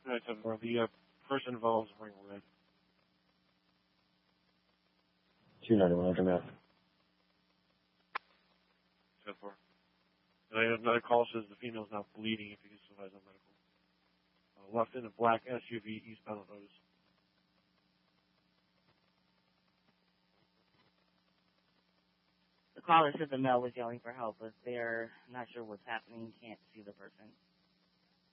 974. The person involved is wearing red. 291, aftermath. 10-4. And I have another call says the female is now bleeding if you can advise on medical. Left in a black SUV eastbound on Otis. The caller said the male was yelling for help, but they're not sure what's happening, can't see the person.